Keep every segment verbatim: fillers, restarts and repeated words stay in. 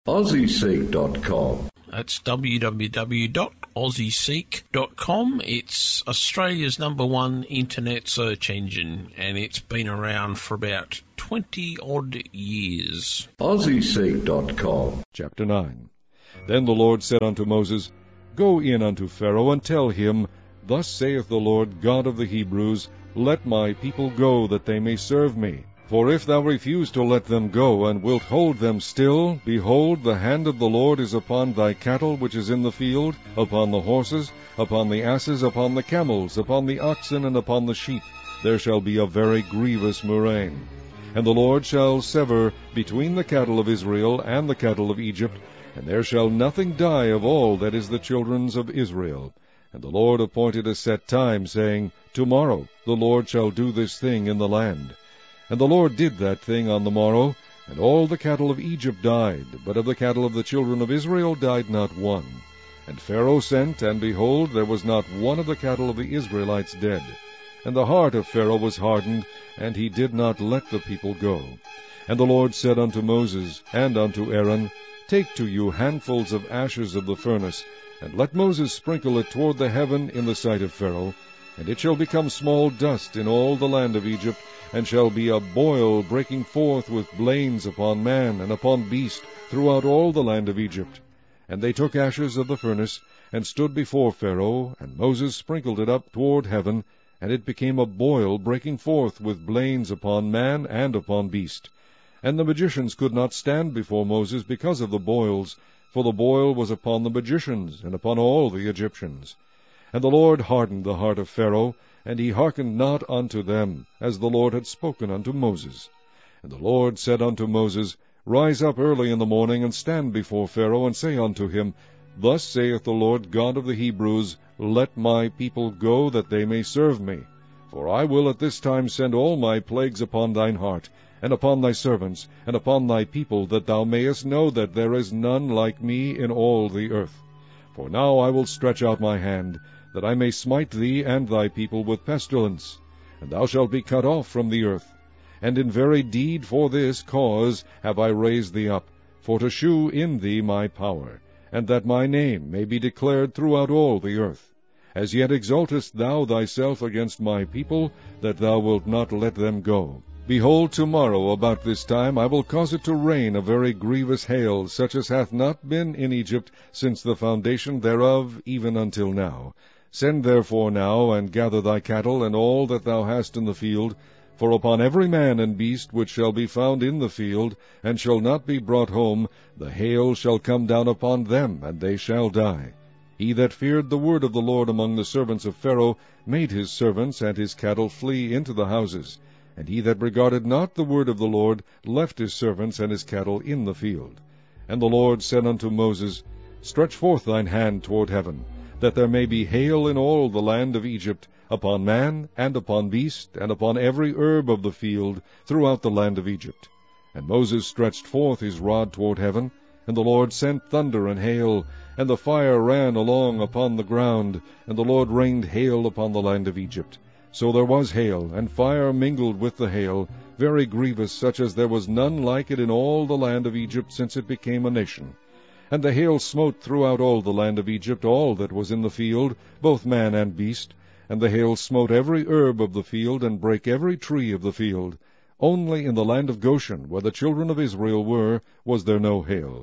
aussie seek dot com. That's w w w dot aussie seek dot com. It's Australia's number one internet search engine, and it's been around for about twenty-odd years. aussie seek dot com. Chapter nine. Then the Lord said unto Moses, Go in unto Pharaoh, and tell him, Thus saith the Lord God of the Hebrews, Let my people go, that they may serve me. For if thou refuse to let them go, and wilt hold them still, behold, the hand of the Lord is upon thy cattle which is in the field, upon the horses, upon the asses, upon the camels, upon the oxen, and upon the sheep. There shall be a very grievous murrain. And the Lord shall sever between the cattle of Israel and the cattle of Egypt, and there shall nothing die of all that is the children's of Israel. And the Lord appointed a set time, saying, Tomorrow the Lord shall do this thing in the land. And the Lord did that thing on the morrow, and all the cattle of Egypt died, but of the cattle of the children of Israel died not one. And Pharaoh sent, and behold, there was not one of the cattle of the Israelites dead. And the heart of Pharaoh was hardened, and he did not let the people go. And the Lord said unto Moses and unto Aaron, Take to you handfuls of ashes of the furnace, and let Moses sprinkle it toward the heaven in the sight of Pharaoh, and it shall become small dust in all the land of Egypt, and shall be a boil breaking forth with blains upon man and upon beast throughout all the land of Egypt. And they took ashes of the furnace, and stood before Pharaoh, and Moses sprinkled it up toward heaven, and it became a boil breaking forth with blains upon man and upon beast. And the magicians could not stand before Moses because of the boils, for the boil was upon the magicians, and upon all the Egyptians. And the Lord hardened the heart of Pharaoh, and he hearkened not unto them, as the Lord had spoken unto Moses. And the Lord said unto Moses, Rise up early in the morning, and stand before Pharaoh, and say unto him, Thus saith the Lord God of the Hebrews, Let my people go, that they may serve me. For I will at this time send all my plagues upon thine heart, and upon thy servants, and upon thy people, that thou mayest know that there is none like me in all the earth. For now I will stretch out my hand, that I may smite thee and thy people with pestilence, and thou shalt be cut off from the earth. And in very deed for this cause have I raised thee up, for to shew in thee my power, and that my name may be declared throughout all the earth. As yet exaltest thou thyself against my people, that thou wilt not let them go. Behold, tomorrow about this time I will cause it to rain a very grievous hail, such as hath not been in Egypt since the foundation thereof even until now. Send therefore now, and gather thy cattle, and all that thou hast in the field, for upon every man and beast which shall be found in the field, and shall not be brought home, the hail shall come down upon them, and they shall die. He that feared the word of the Lord among the servants of Pharaoh made his servants and his cattle flee into the houses. And he that regarded not the word of the Lord left his servants and his cattle in the field. And the Lord said unto Moses, Stretch forth thine hand toward heaven, that there may be hail in all the land of Egypt, upon man, and upon beast, and upon every herb of the field, throughout the land of Egypt. And Moses stretched forth his rod toward heaven, and the Lord sent thunder and hail, and the fire ran along upon the ground, and the Lord rained hail upon the land of Egypt. So there was hail, and fire mingled with the hail, very grievous, such as there was none like it in all the land of Egypt since it became a nation. And the hail smote throughout all the land of Egypt all that was in the field, both man and beast. And the hail smote every herb of the field, and brake every tree of the field. Only in the land of Goshen, where the children of Israel were, was there no hail.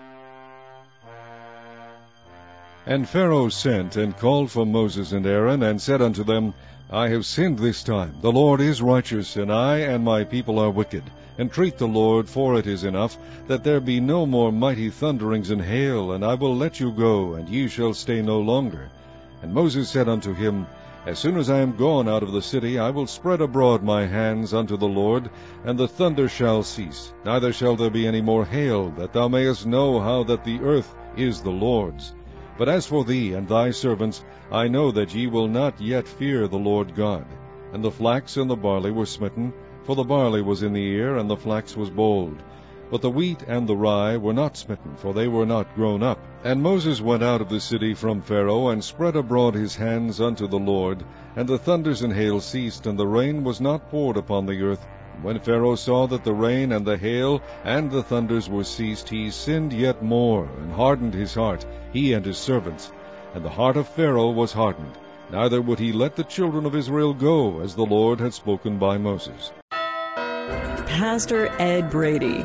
And Pharaoh sent and called for Moses and Aaron, and said unto them, I have sinned this time. The Lord is righteous, and I and my people are wicked. Entreat the Lord, for it is enough, that there be no more mighty thunderings and hail, and I will let you go, and ye shall stay no longer. And Moses said unto him, As soon as I am gone out of the city, I will spread abroad my hands unto the Lord, and the thunder shall cease, neither shall there be any more hail, that thou mayest know how that the earth is the Lord's. But as for thee and thy servants, I know that ye will not yet fear the Lord God. And the flax and the barley were smitten, for the barley was in the ear, and the flax was bold. But the wheat and the rye were not smitten, for they were not grown up. And Moses went out of the city from Pharaoh, and spread abroad his hands unto the Lord. And the thunders and hail ceased, and the rain was not poured upon the earth, When Pharaoh saw that the rain and the hail and the thunders were ceased, he sinned yet more, and hardened his heart, he and his servants. And the heart of Pharaoh was hardened, neither would he let the children of Israel go, as the Lord had spoken by Moses. Pastor Ed Brady.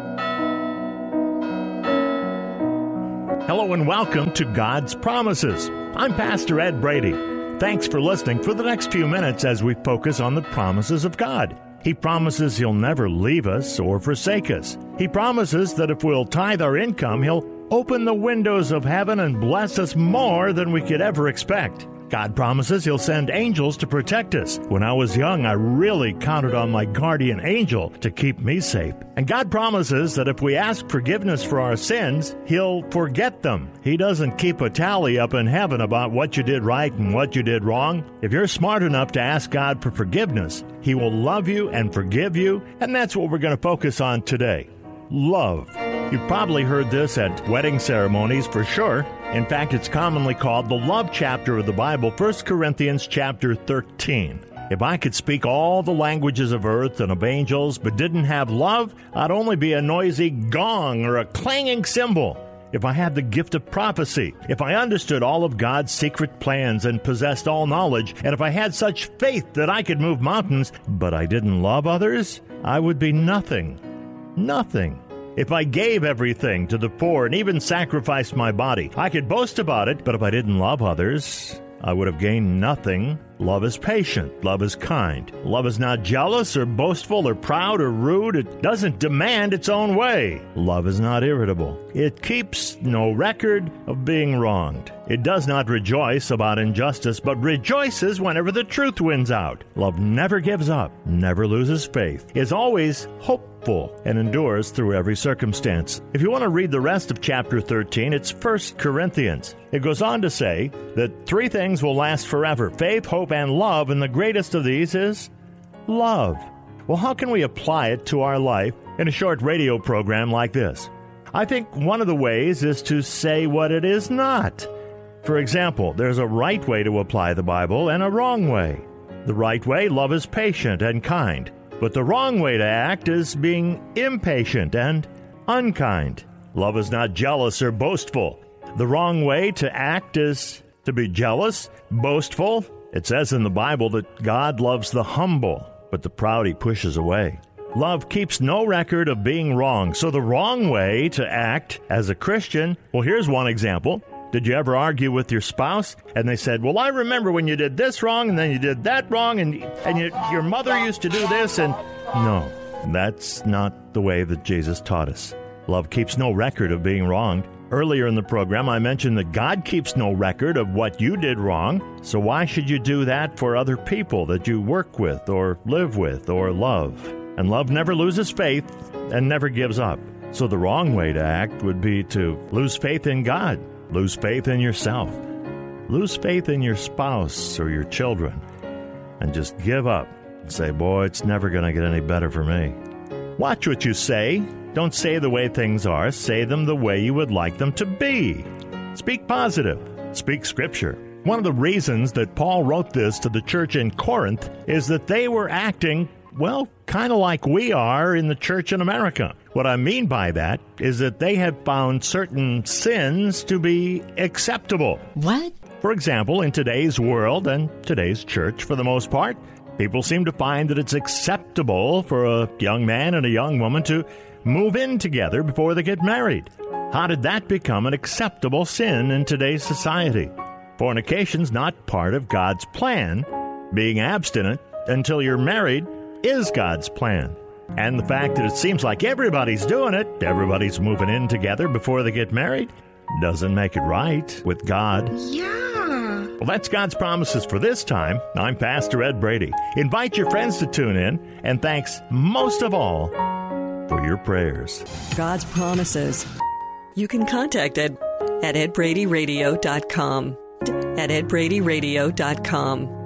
Hello and welcome to God's Promises. I'm Pastor Ed Brady. Thanks for listening for the next few minutes as we focus on the promises of God. He promises He'll never leave us or forsake us. He promises that if we'll tithe our income, He'll open the windows of heaven and bless us more than we could ever expect. God promises He'll send angels to protect us. When I was young, I really counted on my guardian angel to keep me safe. And God promises that if we ask forgiveness for our sins, He'll forget them. He doesn't keep a tally up in heaven about what you did right and what you did wrong. If you're smart enough to ask God for forgiveness, He will love you and forgive you, and that's what we're going to focus on today. Love. You've probably heard this at wedding ceremonies for sure. In fact, it's commonly called the love chapter of the Bible, First Corinthians chapter thirteen. If I could speak all the languages of earth and of angels but didn't have love, I'd only be a noisy gong or a clanging cymbal. If I had the gift of prophecy, if I understood all of God's secret plans and possessed all knowledge, and if I had such faith that I could move mountains, but I didn't love others, I would be nothing. Nothing. If I gave everything to the poor and even sacrificed my body, I could boast about it, but if I didn't love others, I would have gained nothing. Love is patient. Love is kind. Love is not jealous or boastful or proud or rude. It doesn't demand its own way. Love is not irritable. It keeps no record of being wronged. It does not rejoice about injustice, but rejoices whenever the truth wins out. Love never gives up, never loses faith, is always hopeful, and endures through every circumstance. If you want to read the rest of chapter thirteen, it's First Corinthians. It goes on to say that three things will last forever: faith, hope, and love, and the greatest of these is love. Well, how can we apply it to our life in a short radio program like this? I think one of the ways is to say what it is not. For example, there's a right way to apply the Bible and a wrong way. The right way, love is patient and kind. But the wrong way to act is being impatient and unkind. Love is not jealous or boastful. The wrong way to act is to be jealous, boastful. It says in the Bible that God loves the humble, but the proud He pushes away. Love keeps no record of being wrong. So the wrong way to act as a Christian, well, here's one example. Did you ever argue with your spouse and they said, well, I remember when you did this wrong and then you did that wrong and and you, your mother used to do this and... No, that's not the way that Jesus taught us. Love keeps no record of being wronged. Earlier in the program, I mentioned that God keeps no record of what you did wrong. So why should you do that for other people that you work with or live with or love? And love never loses faith and never gives up. So the wrong way to act would be to lose faith in God. Lose faith in yourself. Lose faith in your spouse or your children. And just give up and say, boy, it's never going to get any better for me. Watch what you say. Don't say the way things are. Say them the way you would like them to be. Speak positive. Speak Scripture. One of the reasons that Paul wrote this to the church in Corinth is that they were acting, well, kind of like we are in the church in America. What I mean by that is that they have found certain sins to be acceptable. What? For example, in today's world and today's church, for the most part, people seem to find that it's acceptable for a young man and a young woman to move in together before they get married. How did that become an acceptable sin in today's society? Fornication's not part of God's plan. Being abstinent until you're married is God's plan. And the fact that it seems like everybody's doing it, everybody's moving in together before they get married, doesn't make it right with God. Yeah. Well, that's God's promises for this time. I'm Pastor Ed Brady. Invite your friends to tune in, and thanks most of all for your prayers. God's Promises. You can contact Ed at ed brady radio dot com. At ed brady radio dot com.